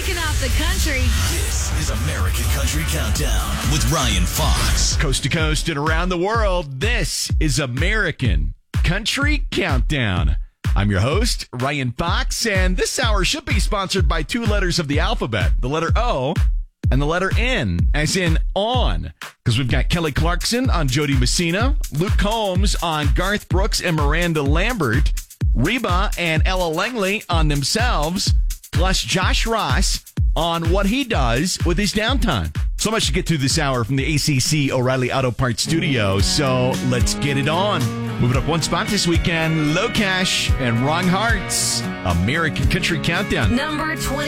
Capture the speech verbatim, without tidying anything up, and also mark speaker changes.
Speaker 1: Kicking off the country.
Speaker 2: This is American Country Countdown with Ryan Fox.
Speaker 3: Coast to coast and around the world, this is American Country Countdown. I'm your host, Ryan Fox, and this hour should be sponsored by two letters of the alphabet, the letter O and the letter N, as in on, because we've got Kelly Clarkson on Jody Messina, Luke Combs on Garth Brooks and Miranda Lambert, Reba and Ella Langley on themselves, plus Josh Ross on what he does with his downtime. So much to get through this hour from the A C C O'Reilly Auto Parts studio, so let's get it on. Moving up one spot this weekend, Low Cash and Wrong Hearts, American Country Countdown.
Speaker 1: Number twenty.